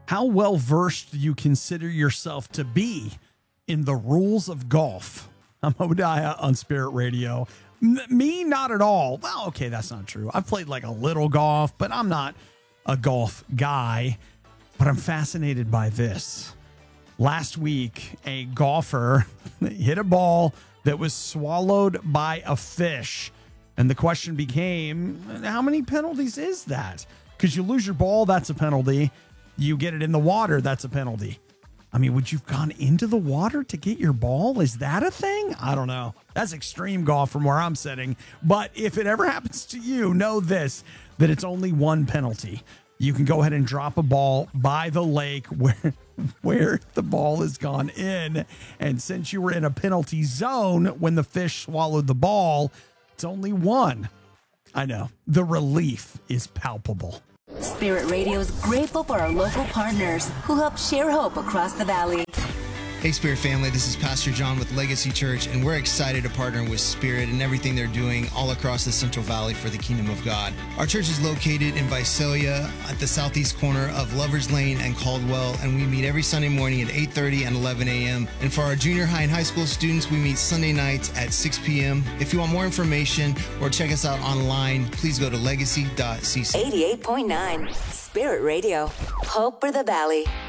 How well versed do you consider yourself to be in the rules of golf? I'm Obadiah on Spirit Radio. Me, not at all. Well, okay, that's not true. I've played like a little golf, but I'm not a golf guy. But I'm fascinated by this. Last week, a golfer hit a ball that was swallowed by a fish. And the question became, how many penalties is that? Because you lose your ball, that's a penalty. You get it in the water, that's a penalty. I mean, would you have gone into the water to get your ball? Is that a thing? I don't know. That's extreme golf from where I'm sitting. But if it ever happens to you, know this, that it's only one penalty. You can go ahead and drop a ball by the lake where the ball has gone in. And since you were in a penalty zone when the fish swallowed the ball, it's only one. I know. The relief is palpable. Spirit Radio is grateful for our local partners who help share hope across the valley. Hey, Spirit family, this is Pastor John with Legacy Church, and we're excited to partner with Spirit and everything they're doing all across the Central Valley for the Kingdom of God. Our church is located in Visalia at the southeast corner of Lovers Lane and Caldwell, and we meet every Sunday morning at 8:30 and 11 a.m. And for our junior high and high school students, we meet Sunday nights at 6 p.m. If you want more information or check us out online, please go to legacy.cc. 88.9 Spirit Radio. Hope for the Valley.